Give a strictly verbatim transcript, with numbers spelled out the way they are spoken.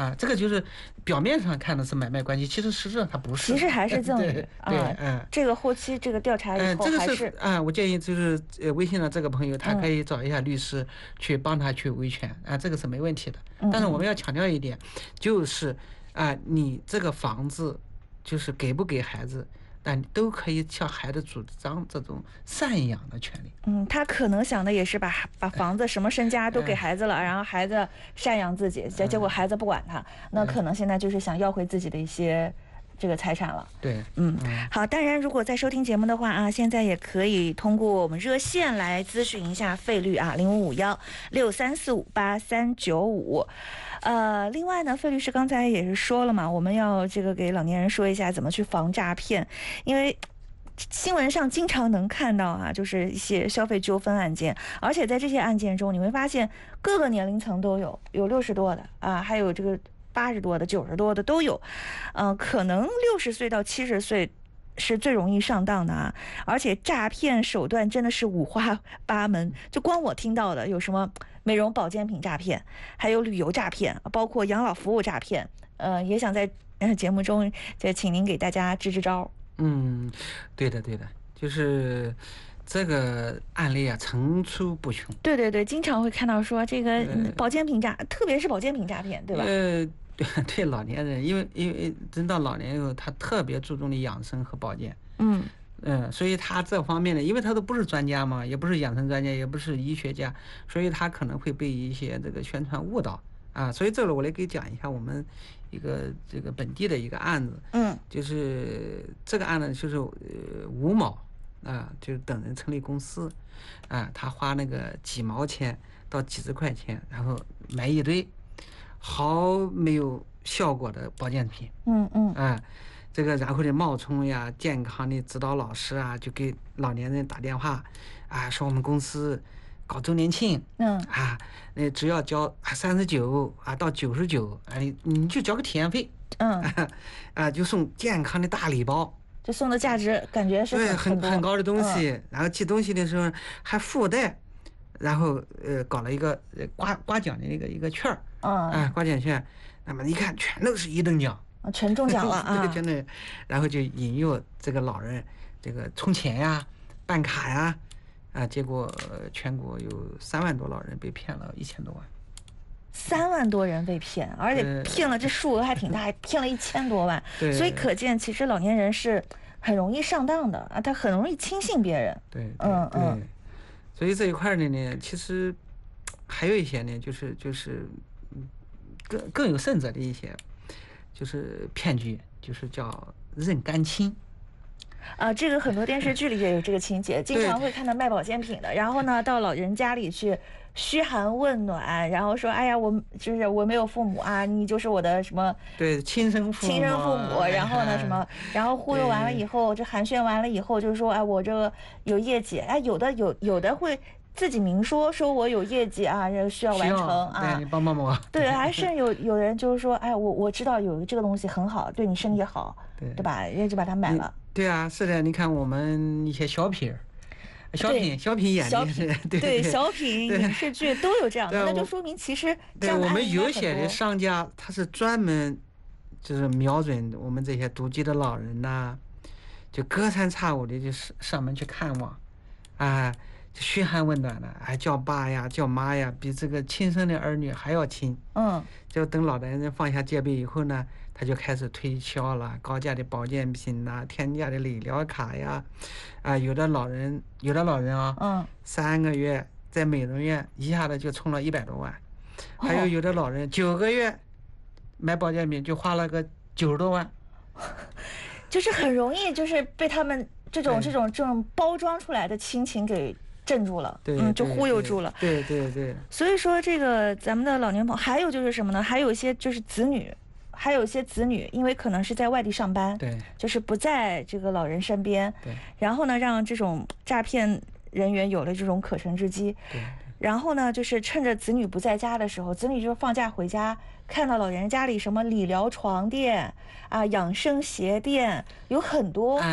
啊，这个就是表面上看的是买卖关系，其实实质上它不是， 其实还是赠与。 对对，嗯， 这个后期这个调查以后还是， 嗯，这个是啊，我建议就是呃，微信的这个朋友，他可以找一下律师去帮他去维权啊，这个是没问题的。但是我们要强调一点，就是啊，你这个房子就是给不给孩子，但都可以向孩子主张这种赡养的权利。 嗯，他可能想的也是把把房子什么身家都给孩子了，然后孩子赡养自己，结结果孩子不管他，那可能现在就是想要回自己的一些这个财产了。 对， 嗯，好，当然如果在收听节目的话啊，现在也可以通过我们热线来咨询一下费率啊，零五五幺六三四五八三九五。呃，另外呢，费律师刚才也是说了嘛，我们要这个给老年人说一下怎么去防诈骗，因为新闻上经常能看到啊，就是一些消费纠纷案件，而且在这些案件中，你会发现各个年龄层都有，有六十多的啊，还有这个八十多的、九十多的都有，嗯、呃，可能六十岁到七十岁是最容易上当的啊，而且诈骗手段真的是五花八门，就光我听到的有什么美容保健品诈骗，还有旅游诈骗，包括养老服务诈骗，呃，也想在节目中就请您给大家支支招。 嗯，对的对的，就是这个案例啊层出不穷。 对对对，经常会看到说这个保健品诈、呃、特别是保健品诈骗，对吧？ 呃对对，老年人，因为因为真到老年以后，他特别注重的养生和保健。 嗯嗯，所以他这方面的，因为他都不是专家嘛，也不是养生专家，也不是医学家，所以他可能会被一些这个宣传误导啊。所以这个我来给讲一下我们一个这个本地的一个案子。 嗯， 就是这个案子就是呃吴某啊，就是等人成立公司啊，他花那个几毛钱到几十块钱，然后买一堆毫没有效果的保健品。 嗯嗯啊。这个然后的冒充呀，健康的指导老师啊，就给老年人打电话啊，说我们公司搞周年庆， 嗯啊，那只要交三十九啊到九十九，哎，你就交个体验费， 嗯啊，就送健康的大礼包， 就送的价值感觉是对很很很高的东西， 嗯、 然后寄东西的时候还附带，然后呃搞了一个刮刮奖的一个一个券儿， 嗯， 啊，刮奖券，那么一看全都是一等奖。 全中奖了啊！ 这个真的，然后就引诱这个老人这个充钱呀、办卡呀，啊，结果、呃、全国有三万多老人被骗了一千多万。 三万多人被骗，而且骗了这数额还挺大，还骗了一千多万。 对， 所以可见其实老年人是很容易上当的啊，他很容易轻信别人。 对， 嗯嗯。 所以这一块呢呢，其实还有一些呢，就是就是更更有甚者的一些。就是骗局，就是叫认干亲啊，这个很多电视剧里也有这个情节，经常会看到卖保健品的，然后呢到老人家里去嘘寒问暖，然后说哎呀我就是我没有父母啊，你就是我的什么对亲生父母亲生父母，然后呢什么，然后忽悠完了以后，这寒暄完了以后，就是说哎我这个有业绩，哎有的有有的会。自己明说，说我有业绩啊，需要完成啊， 对，你帮帮我。 对，还是有有人就是说，哎，我我知道有这个东西很好，对你身体好， 对对吧？人家就把它买了。 对啊，是的，你看我们一些小品小品小品演的是，对对，小品影视剧都有这样的，那就说明其实这样的对我们有些的商家，他是专门就是瞄准我们这些独居的老人呐、啊，就隔三差五的就上门去看望，啊。嘘寒问暖的，还叫爸呀，叫妈呀，比这个亲生的儿女还要亲。 嗯， 就等老年人放下戒备以后呢，他就开始推销了高价的保健品呐、啊，天价的理疗卡呀，啊，有的老人，有的老人啊， 嗯， 三个月在美容院一下子就充了一百多万，还有有的老人九个月买保健品就花了个九十多万， 就是很容易就是被他们这种这种这种包装出来的亲情给。镇住了， 对， 嗯，就忽悠住了， 对对 对, 对。 所以说，这个咱们的老年朋友，还有就是什么呢？还有一些就是子女，还有一些子女，因为可能是在外地上班， 对， 就是不在这个老人身边， 对。 然后呢，让这种诈骗人员有了这种可乘之机， 对。 然后呢，就是趁着子女不在家的时候，子女就是放假回家，看到老人家里什么理疗床垫啊、养生鞋垫，有很多。